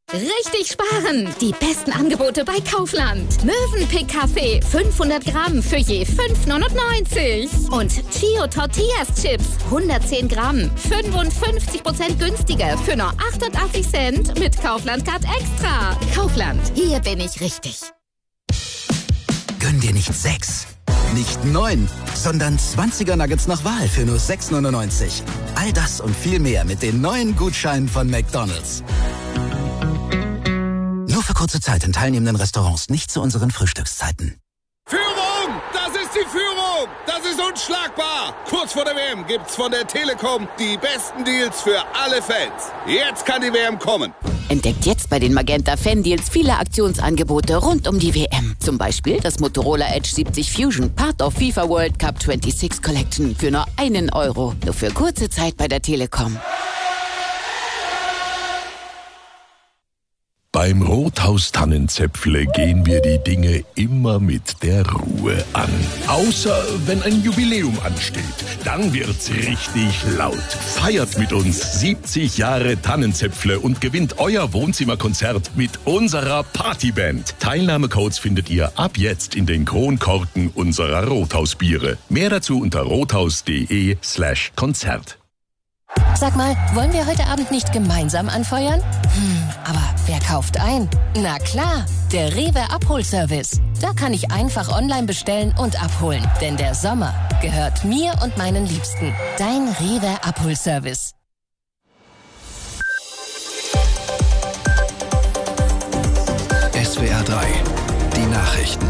Richtig sparen! Die besten Angebote bei Kaufland. Mövenpick Kaffee 500 Gramm für je 5,99. Und Chio Tortillas Chips 110 Gramm 55% günstiger für nur 88 Cent mit Kaufland Card Extra. Kaufland, hier bin ich richtig. Gönn dir nicht 6, nicht 9, sondern 20er Nuggets nach Wahl für nur 6,99. All das und viel mehr mit den neuen Gutscheinen von McDonald's. Nur für kurze Zeit in teilnehmenden Restaurants, nicht zu unseren Frühstückszeiten. Führung! Das ist die Führung! Das ist unschlagbar! Kurz vor der WM gibt's von der Telekom die besten Deals für alle Fans. Jetzt kann die WM kommen. Entdeckt jetzt bei den Magenta Fan Deals viele Aktionsangebote rund um die WM. Zum Beispiel das Motorola Edge 70 Fusion, Part of FIFA World Cup 26 Collection für nur €1. Nur für kurze Zeit bei der Telekom. Beim Rothaus Tannenzäpfle gehen wir die Dinge immer mit der Ruhe an. Außer wenn ein Jubiläum ansteht. Dann wird's richtig laut. Feiert mit uns 70 Jahre Tannenzäpfle und gewinnt euer Wohnzimmerkonzert mit unserer Partyband. Teilnahmecodes findet ihr ab jetzt in den Kronkorken unserer Rothausbiere. Mehr dazu unter rothaus.de/Konzert. Sag mal, wollen wir heute Abend nicht gemeinsam anfeuern? Aber wer kauft ein? Na klar, der Rewe Abholservice. Da kann ich einfach online bestellen und abholen. Denn der Sommer gehört mir und meinen Liebsten. Dein Rewe Abholservice. SWR 3, die Nachrichten.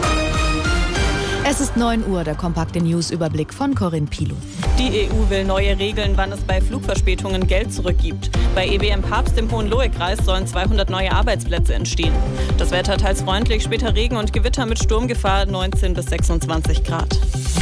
Es ist 9 Uhr, der kompakte News-Überblick von Corinne Pilow. Die EU will neue Regeln, wann es bei Flugverspätungen Geld zurückgibt. Bei EBM Papst im Hohenlohe-Kreis sollen 200 neue Arbeitsplätze entstehen. Das Wetter teils freundlich, später Regen und Gewitter mit Sturmgefahr 19 bis 26 Grad.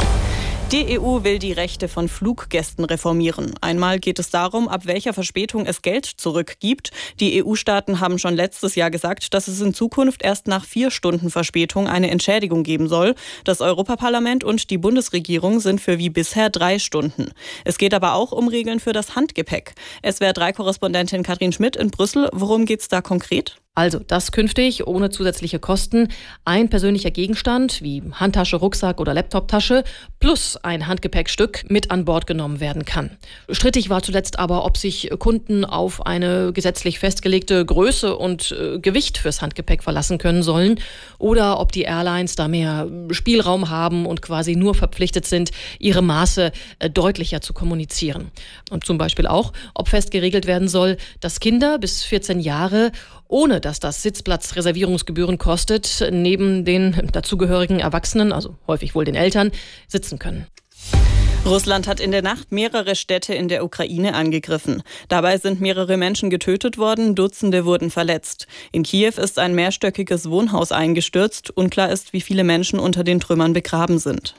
Die EU will die Rechte von Fluggästen reformieren. Einmal geht es darum, ab welcher Verspätung es Geld zurückgibt. Die EU-Staaten haben schon letztes Jahr gesagt, dass es in Zukunft erst nach 4 Stunden Verspätung eine Entschädigung geben soll. Das Europaparlament und die Bundesregierung sind für wie bisher 3 Stunden. Es geht aber auch um Regeln für das Handgepäck. SWR3-Korrespondentin Katrin Schmidt in Brüssel. Worum geht's da konkret? Also, dass künftig ohne zusätzliche Kosten ein persönlicher Gegenstand wie Handtasche, Rucksack oder Laptoptasche plus ein Handgepäckstück mit an Bord genommen werden kann. Strittig war zuletzt aber, ob sich Kunden auf eine gesetzlich festgelegte Größe und Gewicht fürs Handgepäck verlassen können sollen oder ob die Airlines da mehr Spielraum haben und quasi nur verpflichtet sind, ihre Maße deutlicher zu kommunizieren. Und zum Beispiel auch, ob fest geregelt werden soll, dass Kinder bis 14 Jahre ohne dass das Sitzplatzreservierungsgebühren kostet, neben den dazugehörigen Erwachsenen, also häufig wohl den Eltern, sitzen können. Russland hat in der Nacht mehrere Städte in der Ukraine angegriffen. Dabei sind mehrere Menschen getötet worden, Dutzende wurden verletzt. In Kiew ist ein mehrstöckiges Wohnhaus eingestürzt. Unklar ist, wie viele Menschen unter den Trümmern begraben sind.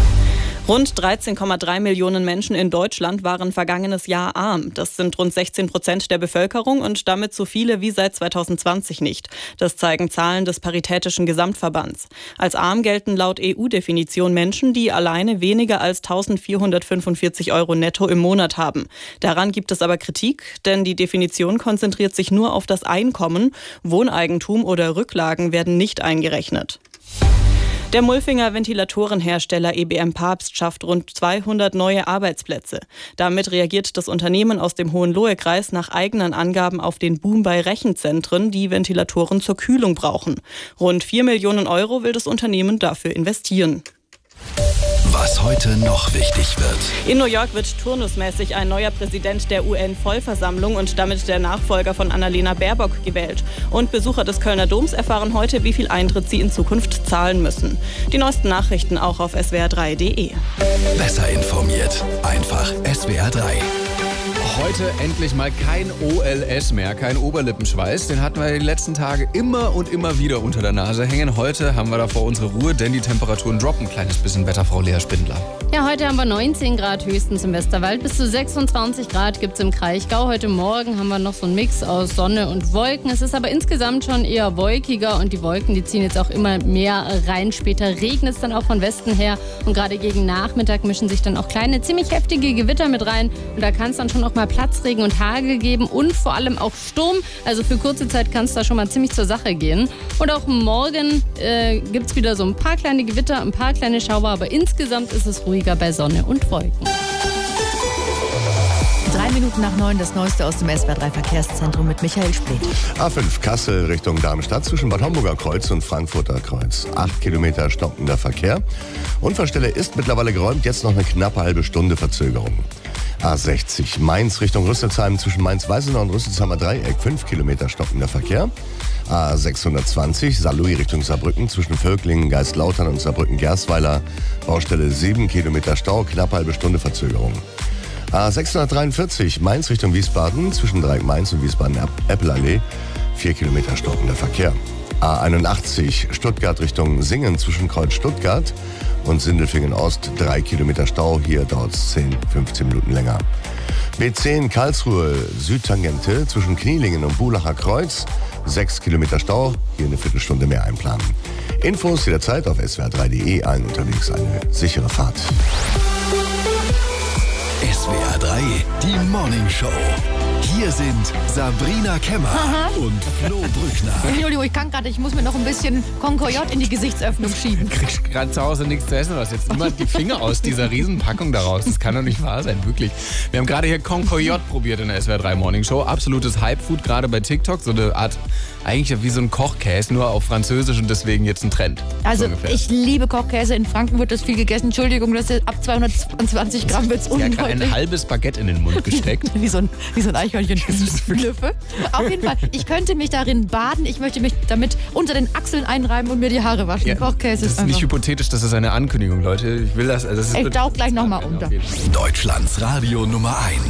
Rund 13,3 Millionen Menschen in Deutschland waren vergangenes Jahr arm. Das sind rund 16% der Bevölkerung und damit so viele wie seit 2020 nicht. Das zeigen Zahlen des Paritätischen Gesamtverbands. Als arm gelten laut EU-Definition Menschen, die alleine weniger als 1.445 € netto im Monat haben. Daran gibt es aber Kritik, denn die Definition konzentriert sich nur auf das Einkommen. Wohneigentum oder Rücklagen werden nicht eingerechnet. Der Mulfinger Ventilatorenhersteller EBM Papst schafft rund 200 neue Arbeitsplätze. Damit reagiert das Unternehmen aus dem Hohenlohe-Kreis nach eigenen Angaben auf den Boom bei Rechenzentren, die Ventilatoren zur Kühlung brauchen. Rund 4 Millionen € will das Unternehmen dafür investieren. Was heute noch wichtig wird. In New York wird turnusmäßig ein neuer Präsident der UN-Vollversammlung und damit der Nachfolger von Annalena Baerbock gewählt. Und Besucher des Kölner Doms erfahren heute, wie viel Eintritt sie in Zukunft zahlen müssen. Die neuesten Nachrichten auch auf swr3.de. Besser informiert. Einfach SWR 3. Heute endlich mal kein OLS mehr, kein Oberlippenschweiß. Den hatten wir die letzten Tage immer und immer wieder unter der Nase hängen. Heute haben wir davor unsere Ruhe, denn die Temperaturen droppen ein kleines bisschen. Wetterfrau Lea Spindler. Ja, heute haben wir 19 Grad höchstens im Westerwald. Bis zu 26 Grad gibt es im Kraichgau. Heute Morgen haben wir noch so einen Mix aus Sonne und Wolken. Es ist aber insgesamt schon eher wolkiger und die Wolken, die ziehen jetzt auch immer mehr rein. Später regnet es dann auch von Westen her und gerade gegen Nachmittag mischen sich dann auch kleine, ziemlich heftige Gewitter mit rein. Und da kann es dann schon auch mal Platzregen und Hagel geben und vor allem auch Sturm. Also für kurze Zeit kann es da schon mal ziemlich zur Sache gehen. Und auch morgen gibt es wieder so ein paar kleine Gewitter, ein paar kleine Schauer, aber insgesamt ist es ruhiger bei Sonne und Wolken. 3 Minuten nach 9 das Neueste aus dem SWR 3 Verkehrszentrum mit Michael Spleth. A5 Kassel Richtung Darmstadt zwischen Bad Homburger Kreuz und Frankfurter Kreuz. 8 Kilometer stockender Verkehr. Unfallstelle ist mittlerweile geräumt, jetzt noch eine knappe halbe Stunde Verzögerung. A60 Mainz Richtung Rüsselsheim zwischen Mainz-Weißenau und Rüsselsheimer Dreieck. 5 Kilometer stockender Verkehr. A620 Saarlouis Richtung Saarbrücken zwischen Völklingen, Geistlautern und Saarbrücken-Gersweiler. Baustelle 7 Kilometer Stau, knappe halbe Stunde Verzögerung. A643 Mainz Richtung Wiesbaden zwischen Dreieck Mainz und Wiesbaden-Eppelallee. 4 Kilometer stockender Verkehr. A81 Stuttgart Richtung Singen zwischen Kreuz Stuttgart und Sindelfingen Ost. 3 Kilometer Stau, hier dauert es 10-15 Minuten länger. B10 Karlsruhe Südtangente zwischen Knielingen und Bulacher Kreuz. 6 Kilometer Stau, hier eine Viertelstunde mehr einplanen. Infos jederzeit auf swr3.de, allen unterwegs eine sichere Fahrt. SWR 3, die Morning Show. Hier sind Sabrina Kemmer und Flo Brückner. Entschuldigung, ich muss mir noch ein bisschen Concoyot in die Gesichtsöffnung schieben. Du kriegst gerade zu Hause nichts zu essen, du hast jetzt immer die Finger aus dieser Riesenpackung daraus. Das kann doch nicht wahr sein, wirklich. Wir haben gerade hier Concoyot probiert in der SWR 3 Morning Show. Absolutes Hype-Food, gerade bei TikTok. So eine Art, eigentlich wie so ein Kochkäse, nur auf Französisch und deswegen jetzt ein Trend. Also so ich liebe Kochkäse. In Franken wird das viel gegessen. Entschuldigung, das ist ab 220 Gramm wird es undeutlich. Ja, ein halbes Baguette in den Mund gesteckt. wie so ein Eichhörnchen. Schlüffe. Auf jeden Fall, ich könnte mich darin baden. Ich möchte mich damit unter den Achseln einreiben und mir die Haare waschen. Ja, Kochkäse das ist nicht hypothetisch, das ist eine Ankündigung, Leute. Ich will das. Ich tauche gleich nochmal unter. Deutschlands Radio Nummer 1.